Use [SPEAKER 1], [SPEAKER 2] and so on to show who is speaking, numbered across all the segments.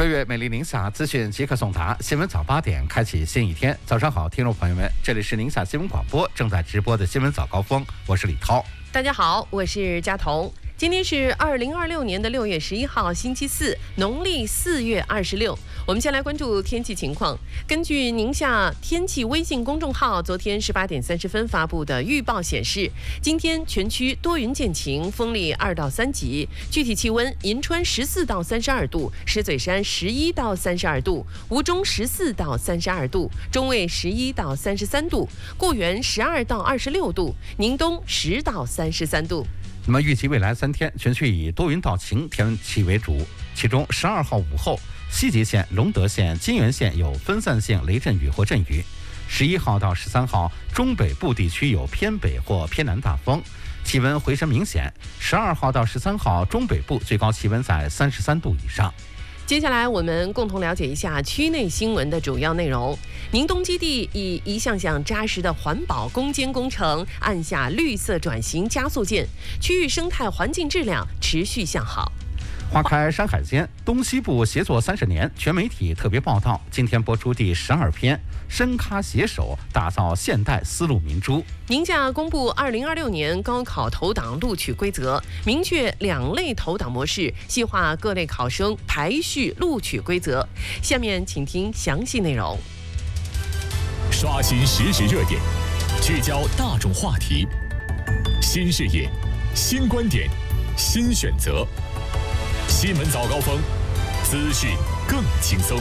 [SPEAKER 1] 飞跃美丽宁夏，资讯即刻送达。新闻早8点，开启新一天。早上好，听众朋友们，这里是宁夏新闻广播正在直播的新闻早高峰，我是李涛。
[SPEAKER 2] 大家好，我是佳彤。今天是2026年的6月11号，星期四，农历4月26。我们先来关注天气情况。根据宁夏天气微信公众号昨天18点30分发布的预报显示，今天全区多云见晴，风力2到3级，具体气温：银川14到32度，石嘴山11到32度，吴中14到32度，中卫11到33度，固原12到26度，宁东10到33度。
[SPEAKER 1] 那么预计未来3天，全区以多云到晴天气为主，其中12号午后，西吉县、隆德县、金源县有分散性雷阵雨或阵雨；11号到13号，中北部地区有偏北或偏南大风，气温回升明显。12号到13号，中北部最高气温在33度以上。
[SPEAKER 2] 接下来我们共同了解一下区内新闻的主要内容。宁东基地以一项项扎实的环保攻坚工程按下绿色转型加速键，区域生态环境质量持续向好。
[SPEAKER 1] 花开山海间，东西部协作30年全媒体特别报道，今天播出第12篇，深咖携手打造现代丝路明珠。
[SPEAKER 2] 宁夏公布2026年高考投档录取规则，明确2类投档模式，细化各类考生排序录取规则。下面请听详细内容。
[SPEAKER 3] 刷新实时热点，聚焦大众话题，新视野、新观点、新选择。新闻早高峰，资讯更轻松。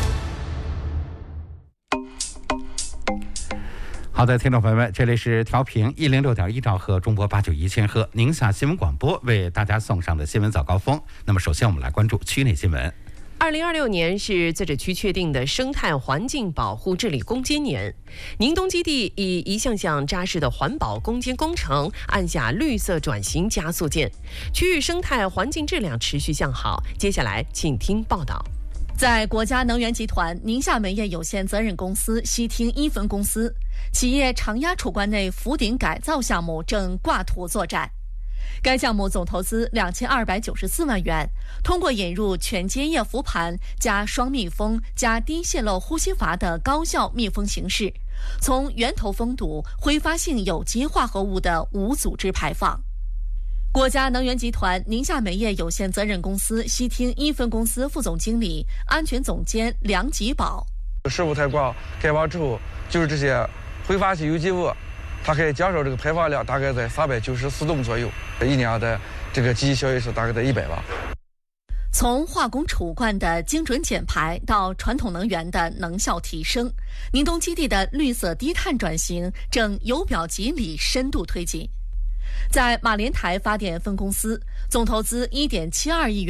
[SPEAKER 1] 好的，听众朋友们，这里是调频106.1兆赫中波891千赫宁夏新闻广播为大家送上的新闻早高峰。那么首先我们来关注区内新闻。
[SPEAKER 2] 2026年是自治区确定的生态环境保护治理攻坚年，宁东基地以一项项扎实的环保攻坚工程按下绿色转型加速键，区域生态环境质量持续向好。接下来请听报道。
[SPEAKER 4] 在国家能源集团宁夏煤业有限责任公司西厅1分公司，企业长压储罐内浮顶改造项目正挂土作战。该项目总投资2294万元，通过引入全接液浮盘加双密封加低泄漏呼吸阀的高效密封形式，从源头封堵挥发性有机化合物的无组织排放。国家能源集团宁夏煤业有限责任公司西厅1分公司副总经理、安全总监梁吉宝：
[SPEAKER 5] 食物太挂开发之后，就是这些挥发性有机物，它可以减少这个排放量，大概在394吨左右，一年的这个积极效益是大概在100瓦。
[SPEAKER 4] 从化工储罐的精准减排到传统能源的能效提升，宁东基地的绿色低碳转型正由表及里深度推进。在马连台发电分公司，总投资1.72亿元。